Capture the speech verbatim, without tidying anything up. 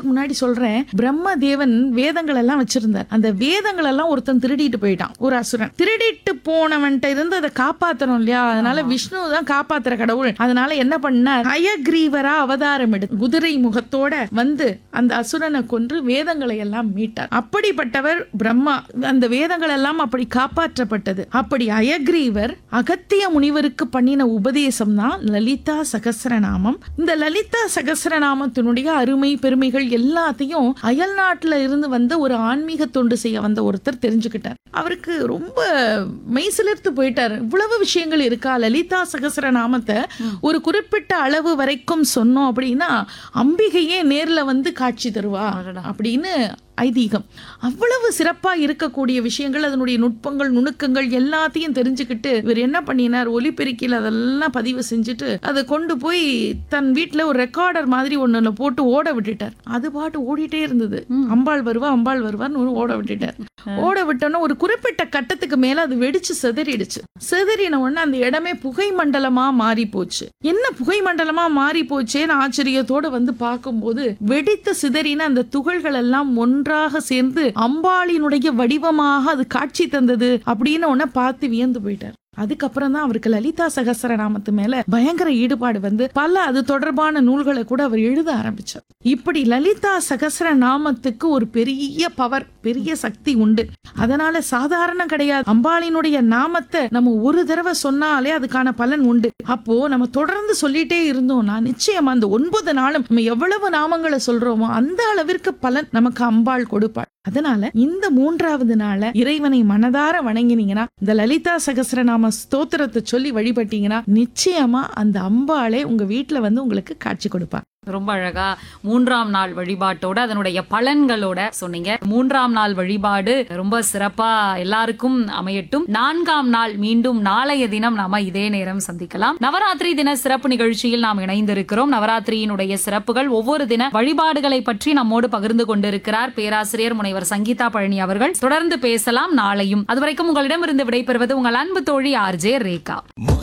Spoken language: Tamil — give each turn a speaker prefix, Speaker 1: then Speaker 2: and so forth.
Speaker 1: சொல்றதுக்கு முன்னாடி சொல்றேன், பிரம்ம தேவன் வேதங்கள் எல்லாம் வச்சிருந்தார். அந்த வேதங்கள் எல்லாம் ஒருத்தன் திருடிட்டு போயிட்டான், ஒரு அசுரன். திருடிட்டு போனவன்ட்ட இருந்து அதை காப்பாத்தணும் இல்லையா, அதனால விஷ்ணு தான் காப்பாத்துற கடவுள். அதனால என்ன பண்ணார், ஹயக்ரீவரா அவதாரம் எடுத்து குதிரை முகத்தோட வந்து அந்த அசுரனை கொன்று வேதங்களை எல்லாம் மீட்டார். அப்படிப்பட்டவர் பிரம்மா. அந்த வேதங்கள் எல்லாம் அப்படி காப்பாற்றப்பட்டது. அப்படி ஹயக்ரீவர் அகத்திய முனிவருக்கு பண்ணின உபதேசம் தான் லலிதா சகஸ்ரநாமம். இந்த லலிதா சகஸ்ரநாமத்தினுடைய அருமை பெருமைகள் எல்லாத்தையும் அயல் நாட்டுல இருந்து வந்த ஒரு ஆன்மீக தொண்டு செய்ய வந்த ஒருத்தர் தெரிஞ்சுக்கிட்டார். அவருக்கு ரொம்ப மெய்சிலிர்த்து போயிட்டார். இவ்வளவு விஷயங்கள் இருக்கா, லலிதா சகஸ்ரநாமத்தை ஒரு குறிப்பிட்ட அளவு வரைக்கும் சொன்னோம் அப்படின்னா அம்பிகையே நேர்ல வந்து காட்சி தருவா அப்படின்னு ஐதீகம். அவ்வளவு சிறப்பா இருக்கக்கூடிய விஷயங்கள், அதனுடைய நுட்பங்கள் நுணுக்கங்கள் எல்லாத்தையும் தெரிஞ்சுக்கிட்டு இவர் என்ன பண்ணினார், ஒலிபெருக்கியில் அதெல்லாம் பதிவு செஞ்சுட்டு அதை கொண்டு போய் தன் வீட்டுல ஒரு ரெக்கார்டர் மாதிரி ஒண்ணுல போட்டு ஓட விட்டுட்டார். அது பாட்டு ஓடிட்டே இருந்தது. அம்பாள் வருவா அம்பாள் வருவான்னு ஓட விட்டுட்டார். ஓட விட்டோன்னா ஒரு குறிப்பிட்ட கட்டத்துக்கு மேல அது வெடிச்சு செதறிடுச்சு. செதறின உடனே அந்த இடமே புகை மண்டலமா மாறி போச்சு. என்ன புகை மண்டலமா மாறி போச்சேன்னு ஆச்சரியத்தோட வந்து பார்க்கும்போது வெடித்த சிதறின அந்த துகள்கள் எல்லாம் ஒன்று ஒன்றாக சேர்ந்து அம்பாளினுடைய வடிவமாக அது காட்சி தந்தது அப்படின்னு உடனே பார்த்து வியந்து போயிட்டார். அதுக்கப்புறம் தான் அவருக்கு லலிதா சகஸ்ரநாமத்து மேல பயங்கர ஈடுபாடு வந்து பல அது தொடர்பான நூல்களை கூட அவர் எழுத ஆரம்பிச்சார். இப்படி லலிதா சகஸ்ரநாமத்துக்கு ஒரு பெரிய பவர், பெரிய சக்தி உண்டு. அதனால சாதாரண கிடையாது. அம்பாளினுடைய நாமத்தை நம்ம ஒரு தடவை சொன்னாலே அதுக்கான பலன் உண்டு. அப்போ நம்ம தொடர்ந்து சொல்லிட்டே இருந்தோம்னா நிச்சயமா அந்த ஒன்பது நாளும் நம்ம எவ்வளவு நாமங்களை சொல்றோமோ அந்த அளவிற்கு பலன் நமக்கு அம்பாள் கொடுப்பாள். அதனால இந்த மூன்றாவது நாள இறைவனை மனதார வணங்கினீங்கன்னா, இந்த லலிதா சகஸ்ரநாம ஸ்தோத்திரத்தை சொல்லி வழிபட்டீங்கன்னா நிச்சயமா அந்த அம்பாளே உங்க வீட்டுல வந்து உங்களுக்கு காட்சி கொடுப்பா.
Speaker 2: ரொம்ப அழகா மூன்றாம் நாள் வழிபாட்டோட அதனுடைய பலன்களோட சொன்னீங்க. மூன்றாம் நாள் வழிபாடு ரொம்ப சிறப்பா எல்லாருக்கும் அமையட்டும். நான்காம் நாள் மீண்டும் நாளைய தினம் நாம இதே நேரம் சந்திக்கலாம். நவராத்திரி தின சிறப்பு நிகழ்ச்சியில் நாம் இணைந்திருக்கிறோம். நவராத்திரியினுடைய சிறப்புகள், ஒவ்வொரு தின வழிபாடுகளை பற்றி நம்மோடு பகிர்ந்து கொண்டிருக்கிறார் பேராசிரியர் முனைவர் சங்கீதா பழனி அவர்கள். தொடர்ந்து பேசலாம் நாளையும். அதுவரைக்கும் உங்களிடமிருந்து விடைபெறுவது உங்கள் அன்பு தோழி ஆர்ஜே ரேகா.